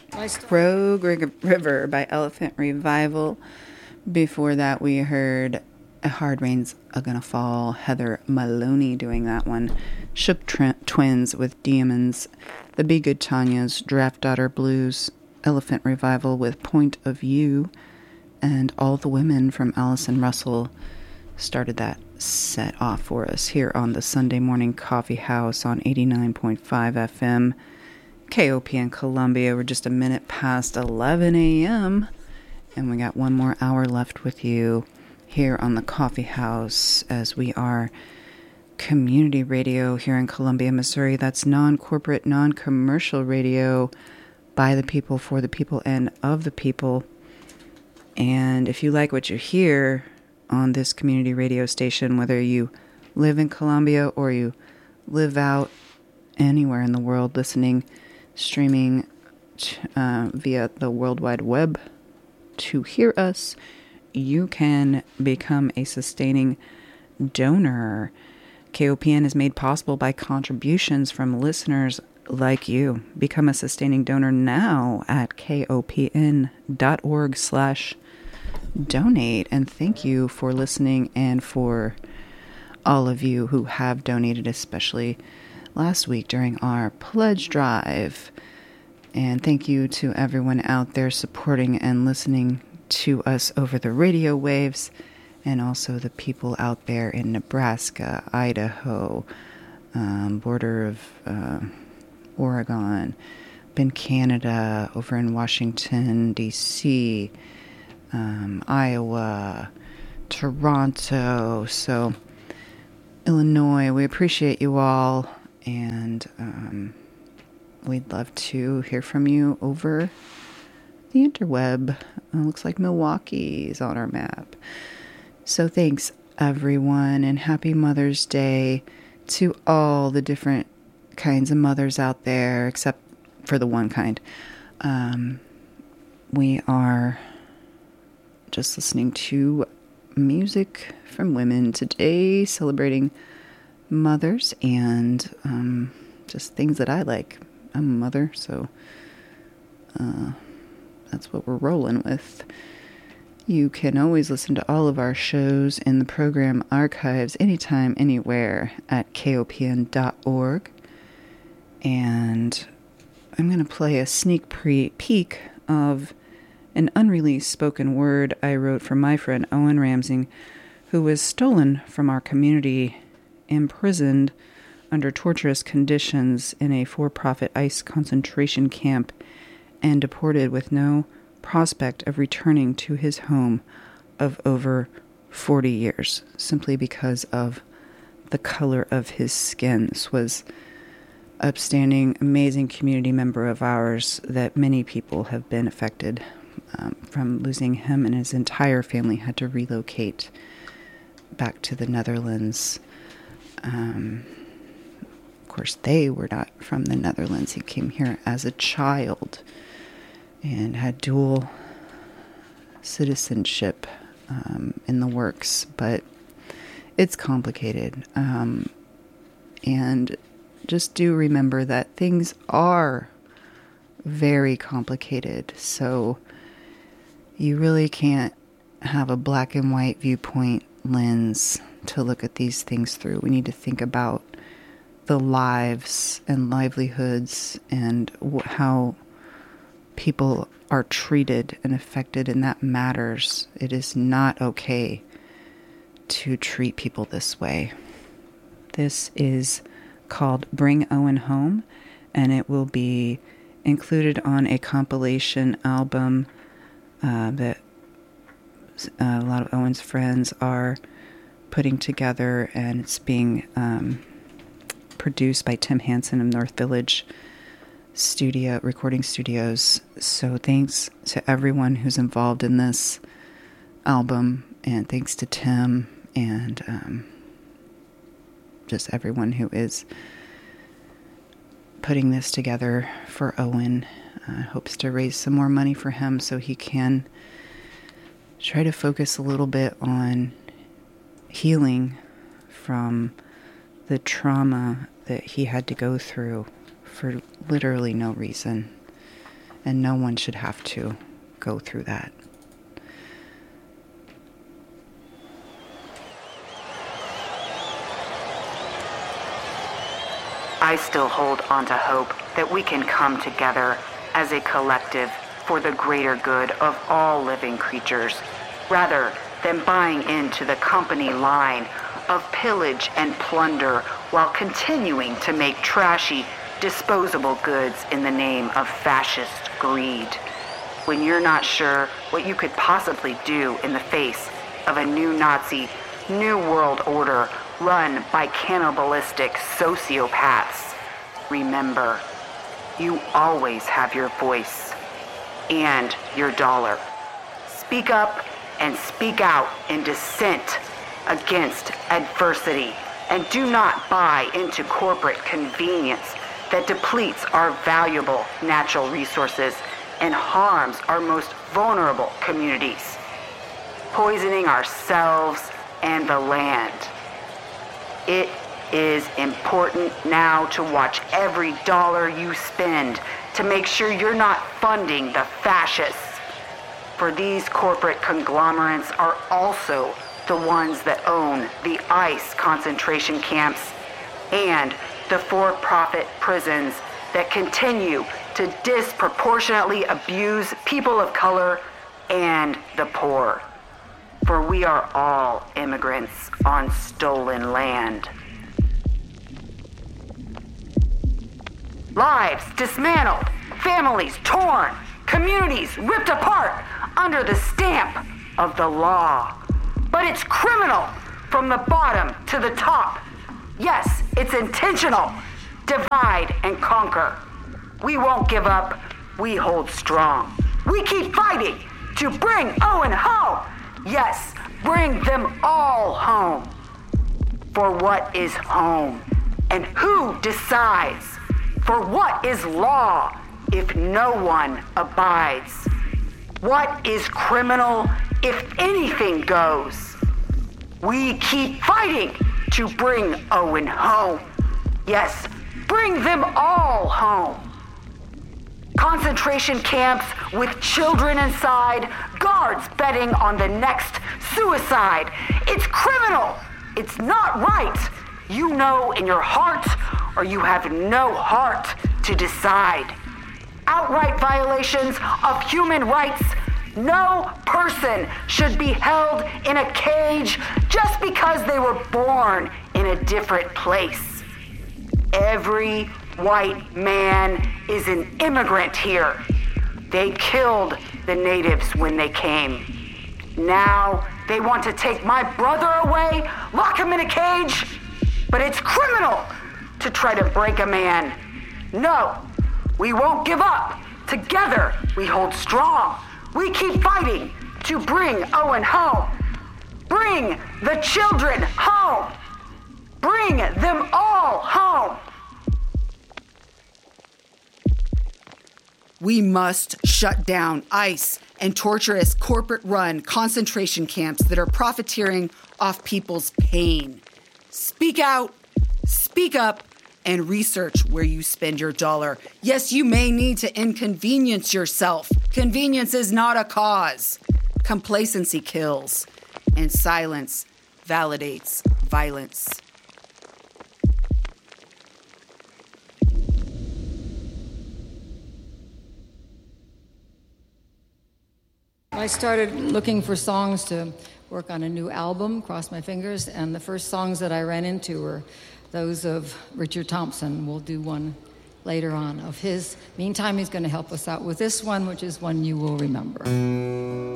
Rogue River by Elephant Revival. Before that, we heard Hard Rain's Are Gonna Fall, Heather Maloney doing that one. Shook Twins with Demons. The Be Good Tanyas, Draft Daughter Blues, Elephant Revival with Point of View. And All the Women from Allison Russell started that set off for us here on the Sunday Morning Coffee House on 89.5 FM. KOP in Columbia. We're just a minute past 11 a.m. and we got one more hour left with you here on the Coffee House as we are community radio here in Columbia, Missouri. That's non-corporate, non-commercial radio by the people, for the people, and of the people. And if you like what you hear on this community radio station, whether you live in Columbia or you live out anywhere in the world listening, streaming via the World Wide Web to hear us, you can become a sustaining donor. KOPN is made possible by contributions from listeners like you. Become a sustaining donor now at kopn.org/donate. And thank you for listening, and for all of you who have donated, especially last week during our pledge drive. And thank you to everyone out there supporting and listening to us over the radio waves, and also the people out there in Nebraska, Idaho, border of Oregon, up in Canada, over in Washington, D.C., Iowa, Toronto, so Illinois. We appreciate you all. And we'd love to hear from you over the interweb. Looks like Milwaukee's on our map. So thanks, everyone, and happy Mother's Day to all the different kinds of mothers out there, except for the one kind. We are just listening to music from women today, celebrating mothers, and just things that I like. I'm a mother, so that's what we're rolling with. You can always listen to all of our shows in the program archives anytime, anywhere at kopn.org. And I'm going to play a sneak peek of an unreleased spoken word I wrote for my friend Owen Ramsing, who was stolen from our community, imprisoned under torturous conditions in a for-profit ICE concentration camp, and deported with no prospect of returning to his home of over 40 years, simply because of the color of his skin. This was upstanding, amazing community member of ours that many people have been affected from losing him, and his entire family had to relocate back to the Netherlands. Of course, they were not from the Netherlands. He came here as a child and had dual citizenship in the works, but it's complicated. And just do remember that things are very complicated, so you really can't have a black and white viewpoint lens to look at these things through. We need to think about the lives and livelihoods and how people are treated and affected, and that matters. It is not okay to treat people this way. This is called Bring Owen Home, and it will be included on a compilation album that a lot of Owen's friends are putting together, and it's being produced by Tim Hansen of North Village Recording Studios. So thanks to everyone who's involved in this album, and thanks to Tim, and just everyone who is putting this together for Owen. Hopes to raise some more money for him so he can try to focus a little bit on healing from the trauma that he had to go through for literally no reason. And no one should have to go through that. I still hold on to hope that we can come together as a collective for the greater good of all living creatures, rather than buying into the company line of pillage and plunder while continuing to make trashy, disposable goods in the name of fascist greed. When you're not sure what you could possibly do in the face of a new Nazi, new world order run by cannibalistic sociopaths, remember, you always have your voice and your dollar. Speak up and speak out in dissent against adversity, and do not buy into corporate convenience that depletes our valuable natural resources and harms our most vulnerable communities, poisoning ourselves and the land. It is important now to watch every dollar you spend to make sure you're not funding the fascists. For these corporate conglomerates are also the ones that own the ICE concentration camps and the for-profit prisons that continue to disproportionately abuse people of color and the poor. For we are all immigrants on stolen land. Lives dismantled, families torn, communities ripped apart under the stamp of the law. But it's criminal from the bottom to the top. Yes, it's intentional. Divide and conquer. We won't give up. We hold strong. We keep fighting to bring Owen home. Yes, bring them all home. For what is home? And who decides? For what is law if no one abides? What is criminal if anything goes? We keep fighting to bring Owen home. Yes, bring them all home. Concentration camps with children inside, guards betting on the next suicide. It's criminal. It's not right. You know in your heart, or you have no heart to decide. Outright violations of human rights. No person should be held in a cage just because they were born in a different place. Every white man is an immigrant here. They killed the natives when they came. Now they want to take my brother away, lock him in a cage. But it's criminal to try to break a man. No, we won't give up. Together we hold strong. We keep fighting to bring Owen home. Bring the children home. Bring them all home. We must shut down ICE and torturous corporate-run concentration camps that are profiteering off people's pain. Speak out, speak up, and research where you spend your dollar. Yes, you may need to inconvenience yourself. Convenience is not a cause. Complacency kills, and silence validates violence. I started looking for songs to work on a new album, crossed my fingers, and the first songs that I ran into were those of Richard Thompson. We'll do one later on of his. Meantime, he's going to help us out with this one, which is one you will remember.